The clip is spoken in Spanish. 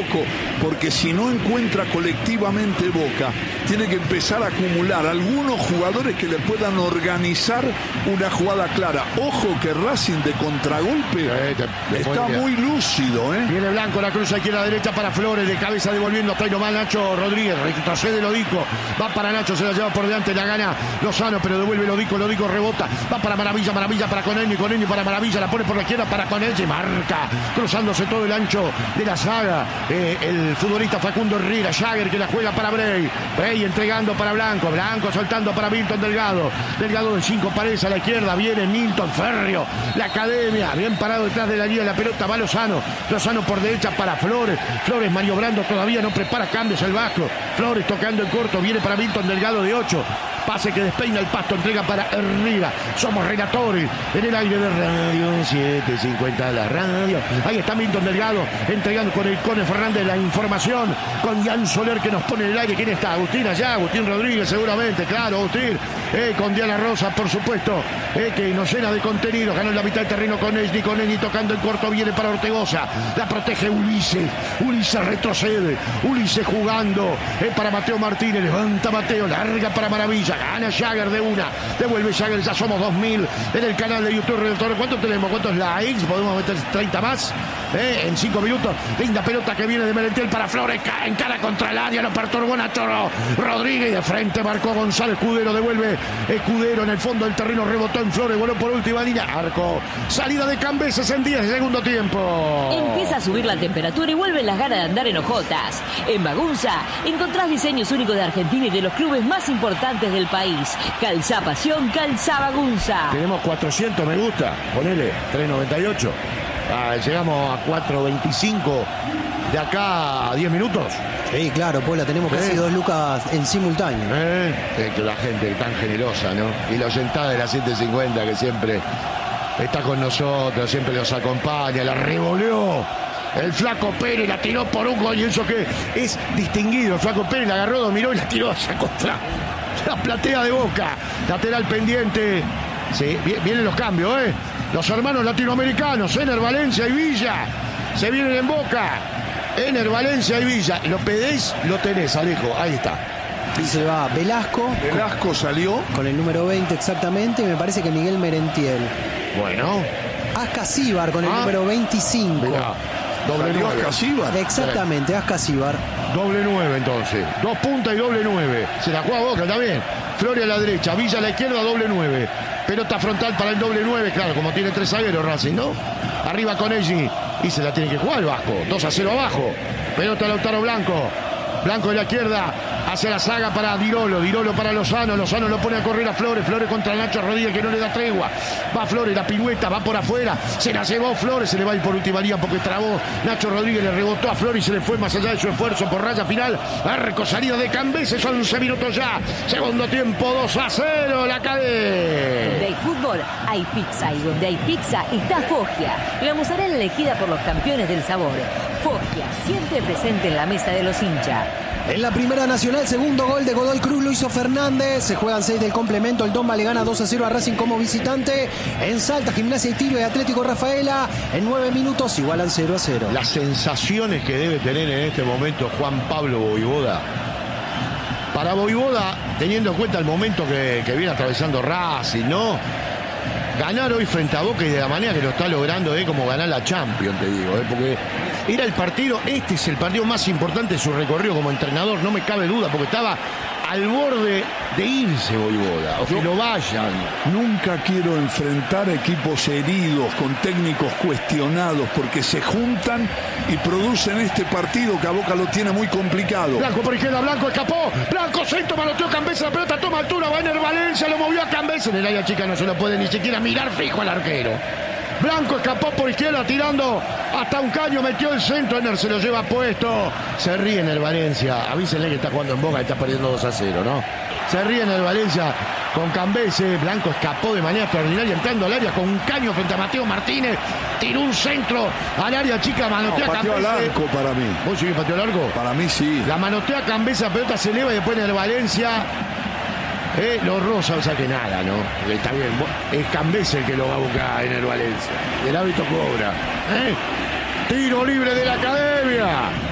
porque si no encuentra colectivamente Boca, tiene que empezar a acumular algunos jugadores que le puedan organizar una jugada clara. Ojo que Racing de contragolpe está muy lúcido. Viene Blanco, la cruza izquierda derecha para Flores, de cabeza devolviendo, está ahí nomás Nacho Rodríguez, retrocede Lodico, va para Nacho, se la lleva por delante, la gana Lozano, pero devuelve Lodico rebota, va para Maravilla para Conegni para Maravilla, la pone por la izquierda para Conegni, marca, cruzándose todo el ancho de la saga, el futbolista Facundo Herrera, Jagger que la juega para Bray entregando para Blanco soltando para Milton Delgado de 5 paredes a la izquierda, viene Milton Férreo, la academia, bien parado detrás de la línea de la pelota, va Lozano por derecha para Flores maniobrando, todavía no prepara cambios el Vasco, Flores tocando en corto, viene para Milton Delgado de 8, pase que despeina el pasto, entrega para Herrera, somos relatores en el aire de Radio 750 la radio, ahí está Milton Delgado entregando con el Cone Fernández la información, con Jan Soler que nos pone en el aire. ¿Quién está? Agustín allá, Agustín Rodríguez seguramente, claro, Agustín, con Diana Rosa por supuesto, que nos llena de contenido, ganó en la mitad del terreno con Conegni tocando en corto, viene para Ortegoza, la protege Ulises retrocede, Ulises jugando, para Mateo Martínez, levanta Mateo, larga para Maravilla, gana Jagger de una, devuelve Jagger, ya somos 2000 en el canal de YouTube Redactor. ¿Cuánto tenemos? ¿Cuántos likes? ¿Podemos meter 30 más? En 5 minutos, linda pelota que viene de Merentiel para Flores, cae en cara contra el área, lo perturbó Nacho Rodríguez y de frente marcó Gonzalo Escudero, devuelve Escudero en el fondo del terreno, rebotó en Flores, voló por última línea, arco, salida de Cambeses en 10 de segundo tiempo. Empieza a subir la temperatura y vuelven las ganas de andar en ojotas. En Bagunza encontrás diseños únicos de Argentina y de los clubes más importantes del país. Calzá Pasión, calzá Bagunza. Tenemos 400 me gusta, ponele 398. Llegamos a 425 de acá a 10 minutos. Sí, claro, Pola, tenemos casi 2 lucas en simultáneo. Que la gente tan generosa, ¿no? Y la oyentada de la 750 que siempre está con nosotros, siempre nos acompaña, la revoleó. El Flaco Pérez la tiró por un gol y eso que es distinguido. El Flaco Pérez la agarró, dominó y la tiró hacia contra la platea de Boca. Lateral pendiente. Sí, vienen los cambios, Los hermanos latinoamericanos, Ener, Valencia y Villa, se vienen en Boca. Ener, Valencia y Villa. ¿Lo pedís? Lo tenés, Alejo. Ahí está. Y se va Velasco salió con el número 20 exactamente. Y me parece que Miguel Merentiel. Bueno. Ascasíbar con el número 25. Mirá, doble 9. Ascasíbar. Exactamente, Ascasíbar. Doble 9 entonces. 2 puntas y doble 9. Se la juega Boca también. Flores a la derecha, Villa a la izquierda, doble 9. Pelota frontal para el doble 9, claro, como tiene 3 zagueros Racing, ¿no? Arriba Conegni y se la tiene que jugar el Vasco. 2-0 abajo. Pelota Lautaro Blanco. Blanco de la izquierda hacia la saga para Dirolo para Lozano lo pone a correr a Flores contra Nacho Rodríguez que no le da tregua, va Flores, la pirueta, va por afuera, se la llevó Flores, se le va a ir por última línea porque trabó Nacho Rodríguez, le rebotó a Flores y se le fue más allá de su esfuerzo por raya final, arco, salida de Cambeses, 11 minutos ya, segundo tiempo, 2-0, la cadena. Donde hay fútbol, hay pizza, y donde hay pizza está Foggia, la mozzarella elegida por los campeones del sabor. Foggia, siempre presente en la mesa de los hinchas. En la Primera Nacional, segundo gol de Godoy Cruz, lo hizo Fernández. Se juegan 6 del complemento. El Tomba le gana 2-0 a Racing como visitante. En Salta, Gimnasia y Tiro y Atlético Rafaela. En 9 minutos igualan 0-0. Las sensaciones que debe tener en este momento Juan Pablo Voivoda. Para Voivoda, teniendo en cuenta el momento que viene atravesando Racing, ¿no? Ganar hoy frente a Boca y de la manera que lo está logrando es como ganar la Champions, te digo, porque era el partido, este es el partido más importante de su recorrido como entrenador, no me cabe duda, porque estaba al borde de irse Voivoda, o que no vayan. Nunca quiero enfrentar equipos heridos, con técnicos cuestionados, porque se juntan y producen este partido que a Boca lo tiene muy complicado. Blanco por izquierda, Blanco escapó, Blanco centro, manoteó Cambeses, la pelota toma altura, va Ener Valencia, lo movió a Cambeses, en el área chica no se lo puede ni siquiera mirar fijo al arquero. Blanco escapó por izquierda tirando hasta un caño, metió el centro, Ener se lo lleva puesto. Se ríe Ener Valencia, avísenle que está jugando en Boca y está perdiendo 2-0, ¿no? Se ríe Ener Valencia con Cambeses, Blanco escapó de manera extraordinaria entrando al área con un caño frente a Mateo Martínez, tiró un centro al área chica, manotea no, Cambeses. Pateó al arco para mí. ¿Vos sí que pateó al arco? Para mí sí. La manotea Cambeses, la pelota se eleva y después Ener Valencia... lo rosa, o sea que nada, ¿no? Está bien, es Cambeses el que lo va a buscar en el Valencia. El hábito cobra. Tiro libre de la academia.